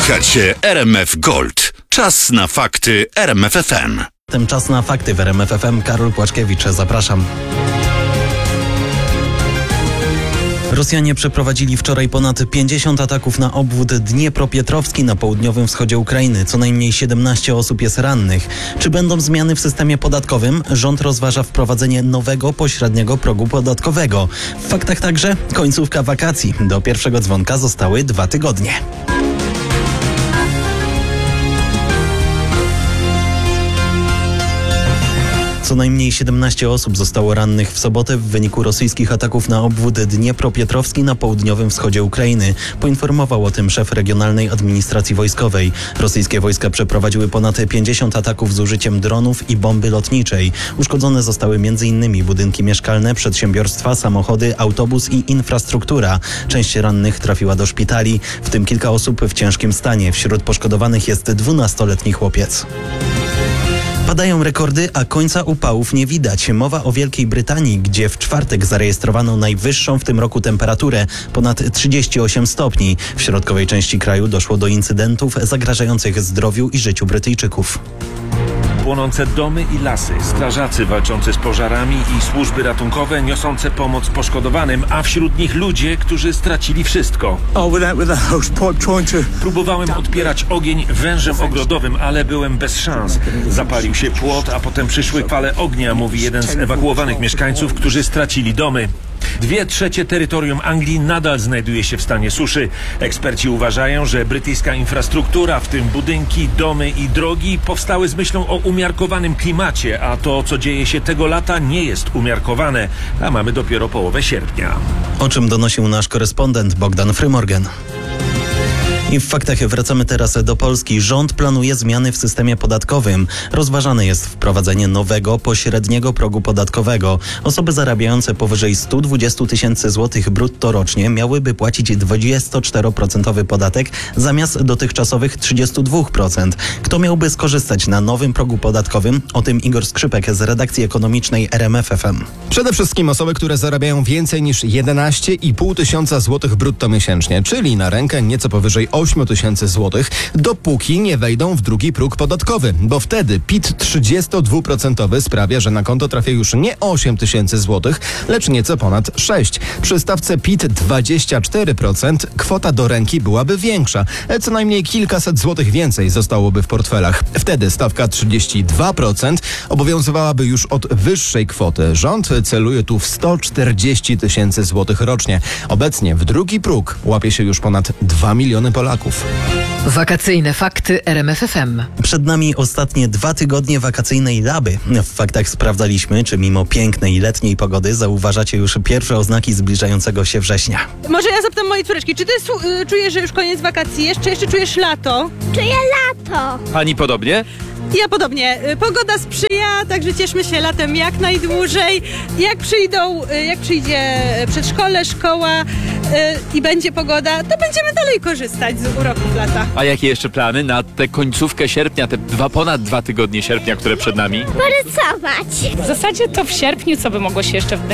Słuchacie RMF Gold. Czas na fakty RMF FM. Czas na fakty w RMF FM. Karol Płaczkiewicz, zapraszam. Rosjanie przeprowadzili wczoraj ponad 50 ataków na obwód Dniepropietrowski na południowym wschodzie Ukrainy. Co najmniej 17 osób jest rannych. Czy będą zmiany w systemie podatkowym? Rząd rozważa wprowadzenie nowego, pośredniego progu podatkowego. W faktach także końcówka wakacji. Do pierwszego dzwonka zostały 2 tygodnie. Co najmniej 17 osób zostało rannych w sobotę w wyniku rosyjskich ataków na obwód Dniepropietrowski na południowym wschodzie Ukrainy. Poinformował o tym szef Regionalnej Administracji Wojskowej. Rosyjskie wojska przeprowadziły ponad 50 ataków z użyciem dronów i bomby lotniczej. Uszkodzone zostały m.in. budynki mieszkalne, przedsiębiorstwa, samochody, autobus i infrastruktura. Część rannych trafiła do szpitali, w tym kilka osób w ciężkim stanie. Wśród poszkodowanych jest 12-letni chłopiec. Padają rekordy, a końca upałów nie widać. Mowa o Wielkiej Brytanii, gdzie w czwartek zarejestrowano najwyższą w tym roku temperaturę, ponad 38 stopni. W środkowej części kraju doszło do incydentów zagrażających zdrowiu i życiu Brytyjczyków. Płonące domy i lasy, strażacy walczący z pożarami i służby ratunkowe niosące pomoc poszkodowanym, a wśród nich ludzie, którzy stracili wszystko. Próbowałem odpierać ogień wężem ogrodowym, ale byłem bez szans. Zapalił się płot, a potem przyszły fale ognia, mówi jeden z ewakuowanych mieszkańców, którzy stracili domy. 2/3 terytorium Anglii nadal znajduje się w stanie suszy. Eksperci uważają, że brytyjska infrastruktura, w tym budynki, domy i drogi, powstały z myślą o umiarkowanym klimacie, a to, co dzieje się tego lata, nie jest umiarkowane, a mamy dopiero połowę sierpnia. O czym donosił nasz korespondent Bogdan Frymorgan. I w faktach wracamy teraz do Polski. Rząd planuje zmiany w systemie podatkowym. Rozważane jest wprowadzenie nowego, pośredniego progu podatkowego. Osoby zarabiające powyżej 120 tysięcy złotych brutto rocznie miałyby płacić 24% podatek zamiast dotychczasowych 32%. Kto miałby skorzystać na nowym progu podatkowym? O tym Igor Skrzypek z redakcji ekonomicznej RMF FM. Przede wszystkim osoby, które zarabiają więcej niż 11,5 tysiąca złotych brutto miesięcznie, czyli na rękę nieco powyżej 8 tysięcy złotych, dopóki nie wejdą w drugi próg podatkowy, bo wtedy PIT 32% sprawia, że na konto trafia już nie 8 tysięcy złotych, lecz nieco ponad 6. Przy stawce PIT 24% kwota do ręki byłaby większa, co najmniej kilkaset złotych więcej zostałoby w portfelach. Wtedy stawka 32% obowiązywałaby już od wyższej kwoty. Rząd celuje tu w 140 tysięcy złotych rocznie. Obecnie w drugi próg łapie się już ponad 2 miliony Polaków. Wakacyjne fakty RMF FM. Przed nami ostatnie 2 tygodnie wakacyjnej Laby. W faktach sprawdzaliśmy, czy mimo pięknej letniej pogody zauważacie już pierwsze oznaki zbliżającego się września. Może ja zapytam mojej córeczki, czy ty czujesz, że już koniec wakacji jest, czy jeszcze czujesz lato? Czuję lato. Pani podobnie? Ja podobnie. Pogoda sprzyja, także cieszmy się latem jak najdłużej. Jak przyjdzie przedszkole, szkoła i będzie pogoda, to będziemy dalej korzystać z uroków lata. A jakie jeszcze plany na tę końcówkę sierpnia, ponad 2 tygodnie sierpnia, które przed nami? Porysować. W zasadzie to w sierpniu, co by mogło się jeszcze...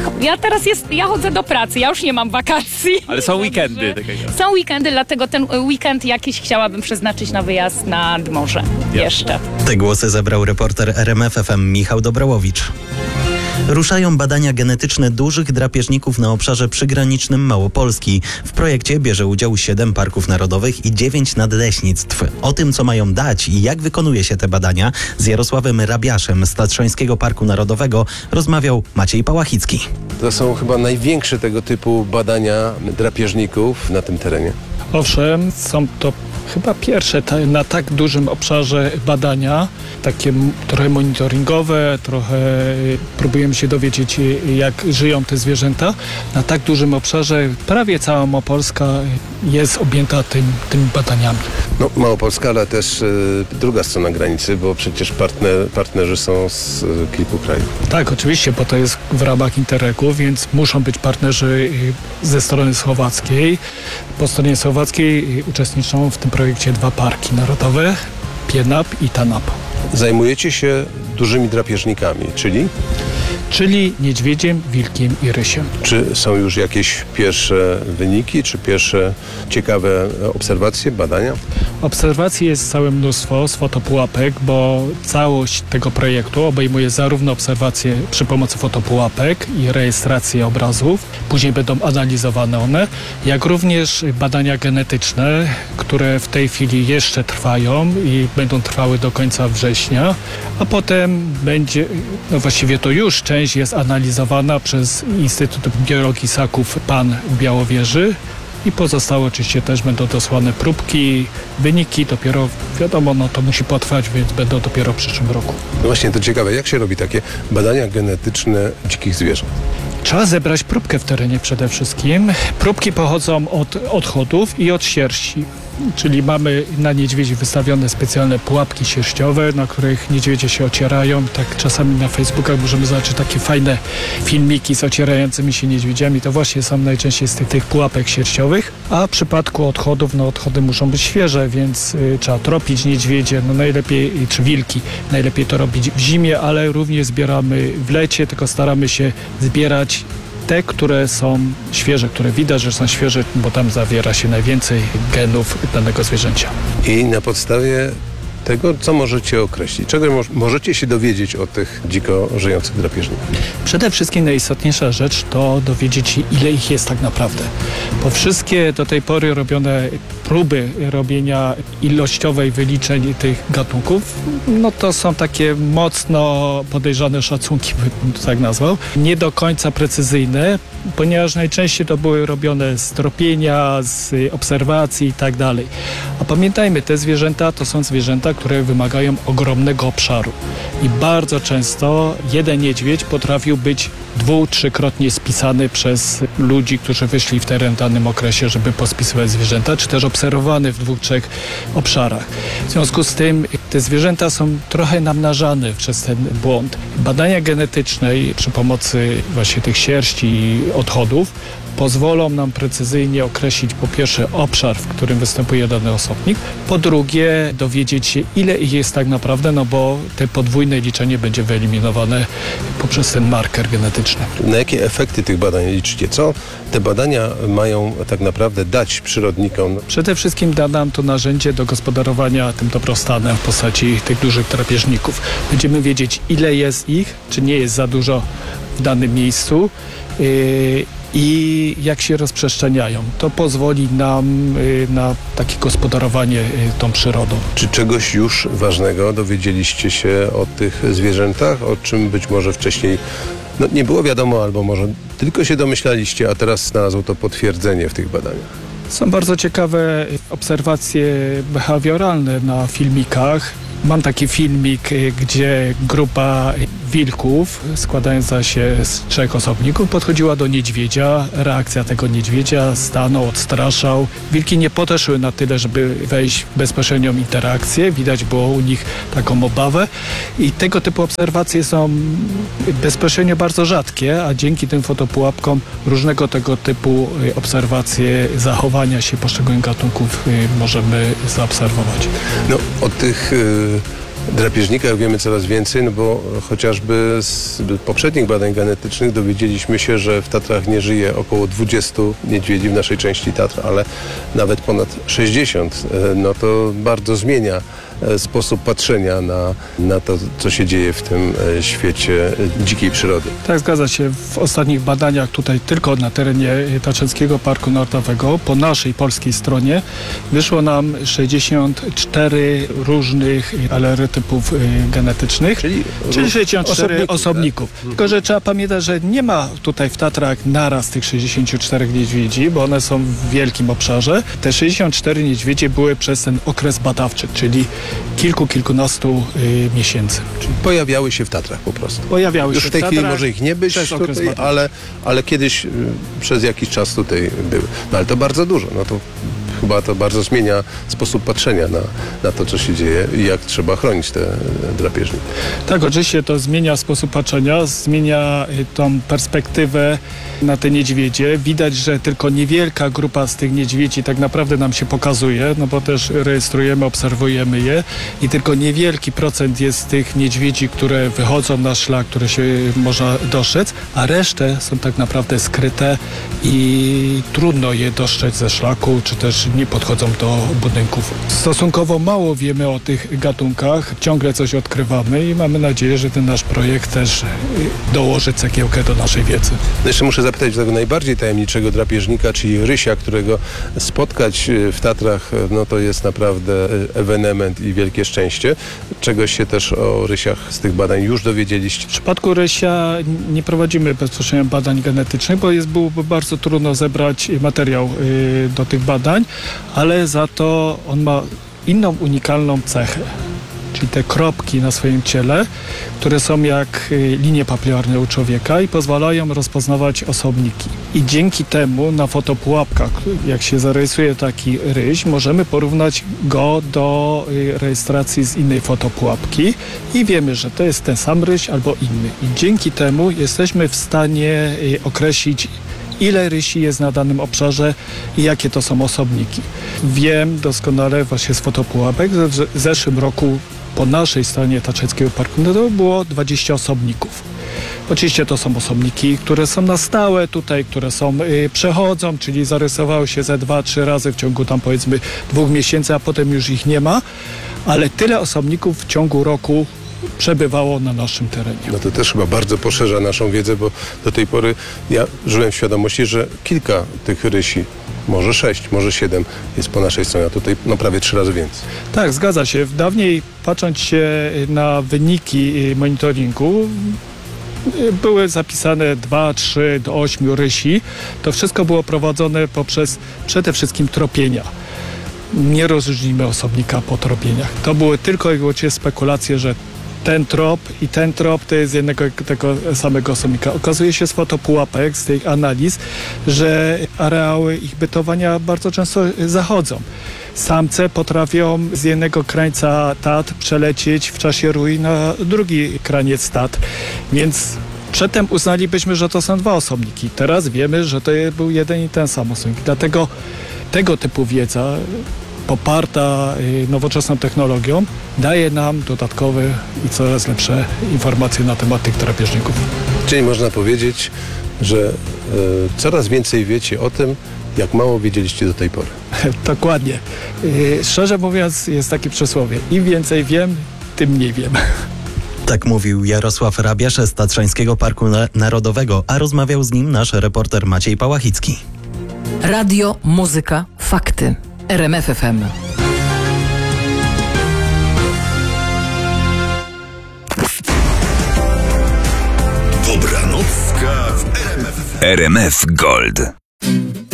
Ja chodzę do pracy, ja już nie mam wakacji. Ale są weekendy. Są weekendy, dlatego ten weekend jakiś chciałabym przeznaczyć na wyjazd nad morze. Jeszcze. Te głosy zebrał reporter RMF FM Michał Dobrałowicz. Ruszają badania genetyczne dużych drapieżników na obszarze przygranicznym Małopolski. W projekcie bierze udział 7 parków narodowych i 9 nadleśnictw. O tym, co mają dać i jak wykonuje się te badania, z Jarosławem Rabiaszem z Tatrzańskiego Parku Narodowego rozmawiał Maciej Pałachicki. To są chyba największe tego typu badania drapieżników na tym terenie. Owszem, są to chyba pierwsze na tak dużym obszarze badania, takie trochę monitoringowe, trochę próbujemy się dowiedzieć, jak żyją te zwierzęta. Na tak dużym obszarze prawie cała Małopolska jest objęta tymi badaniami. No, Małopolska, ale też druga strona granicy, bo przecież partnerzy są z kilku krajów. Tak, oczywiście, bo to jest w ramach Interregu, więc muszą być partnerzy ze strony słowackiej. Po stronie słowackiej uczestniczą w tym projekcie 2 parki narodowe, Pienap i Tanap. Zajmujecie się dużymi drapieżnikami, czyli? czyli niedźwiedziem, wilkiem i rysiem. Czy są już jakieś pierwsze wyniki, czy pierwsze ciekawe obserwacje, badania? Obserwacji jest całe mnóstwo z fotopułapek, bo całość tego projektu obejmuje zarówno obserwacje przy pomocy fotopułapek i rejestrację obrazów, później będą analizowane one, jak również badania genetyczne, które w tej chwili jeszcze trwają i będą trwały do końca września, a potem będzie, no właściwie to już część jest analizowana przez Instytut Biologii Ssaków PAN w Białowieży i pozostałe oczywiście też będą dosłane próbki, wyniki dopiero, wiadomo, no to musi potrwać, więc będą dopiero w przyszłym roku. No właśnie, to ciekawe, jak się robi takie badania genetyczne dzikich zwierząt? Trzeba zebrać próbkę w terenie przede wszystkim. Próbki pochodzą od odchodów i od sierści. Czyli mamy na niedźwiedzi wystawione specjalne pułapki sierściowe, na których niedźwiedzie się ocierają. Tak czasami na Facebookach możemy zobaczyć takie fajne filmiki z ocierającymi się niedźwiedziami. To właśnie są najczęściej z tych pułapek sierściowych. A w przypadku odchodów, no odchody muszą być świeże, więc trzeba tropić niedźwiedzie, no najlepiej, czy wilki. Najlepiej to robić w zimie, ale również zbieramy w lecie, tylko staramy się zbierać te, które są świeże, które widać, że są świeże, bo tam zawiera się najwięcej genów danego zwierzęcia. I na podstawie tego, co możecie określić, czego możecie się dowiedzieć o tych dziko żyjących drapieżnikach? Przede wszystkim najistotniejsza rzecz to dowiedzieć się, ile ich jest tak naprawdę. Bo wszystkie do tej pory robione próby robienia ilościowej wyliczeń tych gatunków, no to są takie mocno podejrzane szacunki, bym to tak nazwał. Nie do końca precyzyjne, ponieważ najczęściej to były robione z tropienia, z obserwacji i tak dalej. A pamiętajmy, te zwierzęta to są zwierzęta, które wymagają ogromnego obszaru. I bardzo często jeden niedźwiedź potrafił być 2-3-krotnie spisany przez ludzi, którzy wyszli w teren w danym okresie, żeby pospisywać zwierzęta, czy też obserwowany w 2-3 obszarach. W związku z tym te zwierzęta są trochę namnażane przez ten błąd. Badania genetyczne przy pomocy właśnie tych sierści i odchodów pozwolą nam precyzyjnie określić po pierwsze obszar, w którym występuje dany osobnik, po drugie dowiedzieć się, ile ich jest tak naprawdę, no bo te podwójne liczenie będzie wyeliminowane poprzez ten marker genetyczny. Na jakie efekty tych badań liczycie? Co te badania mają tak naprawdę dać przyrodnikom? Przede wszystkim da nam to narzędzie do gospodarowania tym dobrostanem w postaci tych dużych drapieżników. Będziemy wiedzieć, ile jest ich, czy nie jest za dużo w danym miejscu, i jak się rozprzestrzeniają. To pozwoli nam na takie gospodarowanie tą przyrodą. Czy czegoś już ważnego dowiedzieliście się o tych zwierzętach, o czym być może wcześniej nie było wiadomo, albo może tylko się domyślaliście, a teraz znalazło to potwierdzenie w tych badaniach? Są bardzo ciekawe obserwacje behawioralne na filmikach. Mam taki filmik, gdzie grupa wilków składająca się z 3 osobników podchodziła do niedźwiedzia. Reakcja tego niedźwiedzia, stanął, odstraszał. Wilki nie podeszły na tyle, żeby wejść w bezpośrednią interakcję. Widać było u nich taką obawę. I tego typu obserwacje są bezpośrednio bardzo rzadkie, a dzięki tym fotopułapkom różnego tego typu obserwacje zachowania się poszczególnych gatunków możemy zaobserwować. No, o tych drapieżnikach wiemy coraz więcej, no bo chociażby z poprzednich badań genetycznych dowiedzieliśmy się, że w Tatrach nie żyje około 20 niedźwiedzi w naszej części Tatr, ale nawet ponad 60. No to bardzo zmienia sposób patrzenia na to, co się dzieje w tym świecie dzikiej przyrody. Tak, zgadza się. W ostatnich badaniach tutaj tylko na terenie Tatrzańskiego Parku Narodowego po naszej polskiej stronie wyszło nam 64 różnych alerytypów genetycznych, czyli 64 osobników. Tylko, że trzeba pamiętać, że nie ma tutaj w Tatrach naraz tych 64 niedźwiedzi, bo one są w wielkim obszarze. Te 64 niedźwiedzie były przez ten okres badawczy, czyli kilkunastu miesięcy. Czyli pojawiały się w Tatrach po prostu. Pojawiały już się w tej w chwili może ich nie być tutaj, ale kiedyś przez jakiś czas tutaj były. No ale to bardzo dużo. No to chyba to bardzo zmienia sposób patrzenia na to, co się dzieje i jak trzeba chronić te drapieżniki. Tak, oczywiście to zmienia sposób patrzenia, zmienia tą perspektywę na te niedźwiedzie. Widać, że tylko niewielka grupa z tych niedźwiedzi tak naprawdę nam się pokazuje, no bo też rejestrujemy, obserwujemy je i tylko niewielki procent jest tych niedźwiedzi, które wychodzą na szlak, które się można dostrzec, a resztę są tak naprawdę skryte i trudno je dostrzec ze szlaku, czy też nie podchodzą do budynków. Stosunkowo mało wiemy o tych gatunkach, ciągle coś odkrywamy i mamy nadzieję, że ten nasz projekt też dołoży cegiełkę do naszej wiedzy. No jeszcze muszę zapytać tego najbardziej tajemniczego drapieżnika, czyli rysia, którego spotkać w Tatrach, no to jest naprawdę ewenement i wielkie szczęście. Czegoś się też o rysiach z tych badań już dowiedzieliście? W przypadku rysia nie prowadzimy bezpośrednio badań genetycznych, bo byłoby bardzo trudno zebrać materiał do tych badań, ale za to on ma inną unikalną cechę. Czyli te kropki na swoim ciele, które są jak linie papilarne u człowieka i pozwalają rozpoznawać osobniki. I dzięki temu na fotopułapkach, jak się zarejestruje taki ryś, możemy porównać go do rejestracji z innej fotopułapki i wiemy, że to jest ten sam ryś albo inny. I dzięki temu jesteśmy w stanie określić, ile rysi jest na danym obszarze i jakie to są osobniki. Wiem doskonale właśnie z fotopułapek, że w zeszłym roku po naszej stronie Tatrzańskiego Parku Narodowego było 20 osobników. Oczywiście to są osobniki, które są na stałe tutaj, które przechodzą, czyli zarysowały się ze 2-3 razy w ciągu tam powiedzmy 2 miesięcy, a potem już ich nie ma, ale tyle osobników w ciągu roku przebywało na naszym terenie. No to też chyba bardzo poszerza naszą wiedzę, bo do tej pory ja żyłem w świadomości, że kilka tych rysi, może 6, może 7 jest po naszej stronie, a tutaj no prawie 3 razy więcej. Tak, zgadza się. Dawniej, patrząc się na wyniki monitoringu, były zapisane 2, 3 do 8 rysi. To wszystko było prowadzone poprzez przede wszystkim tropienia. Nie rozróżnimy osobnika po tropieniach. To były tylko i wyłącznie spekulacje, że ten trop i ten trop to jest jednego tego samego osobnika. Okazuje się z fotopułapek, z tych analiz, że areały ich bytowania bardzo często zachodzą. Samce potrafią z jednego krańca Tatr przelecieć w czasie rui na drugi kraniec Tatr, więc przedtem uznalibyśmy, że to są 2 osobniki. Teraz wiemy, że to był jeden i ten sam osobnik. Dlatego tego typu wiedza poparta nowoczesną technologią daje nam dodatkowe i coraz lepsze informacje na temat tych drapieżników. Czyli można powiedzieć, że coraz więcej wiecie o tym, jak mało wiedzieliście do tej pory. Dokładnie. Szczerze mówiąc, jest takie przysłowie. Im więcej wiem, tym mniej wiem. Tak mówił Jarosław Rabiasz z Tatrzańskiego Parku Narodowego, a rozmawiał z nim nasz reporter Maciej Pałachicki. Radio, muzyka, fakty. RMF FM. Dobranocka w RMF Gold.